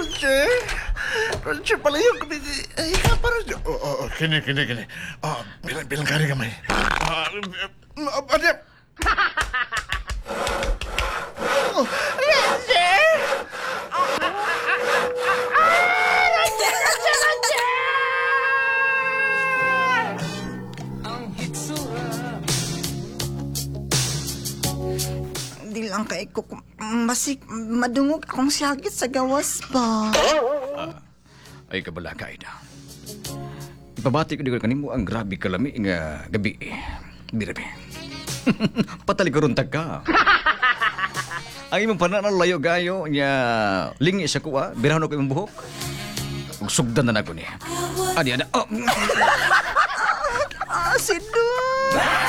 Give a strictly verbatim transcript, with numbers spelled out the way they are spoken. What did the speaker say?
Roger. Roger, palayo kami. Ay, ka pa, Roger. Oo, oh, oh, kini, kini, kini. Oh, bilang, bilang kari kamay. Ah, uh, adep. Oh, Roger! Di lang kay ko masik madungog akong sakit sa gawas pa. Ay kabala ka, Ida. Ipabati ko di ko kanimo ang grabe kalami nga gabi. Birabi. Patali ko runtag ka. Ang imong panan layo gayo nya lingi sa kuwa, birahon ko imong buhok. Ug sugdan na nako ni. Adi ana. Oh. Ah, si Dun.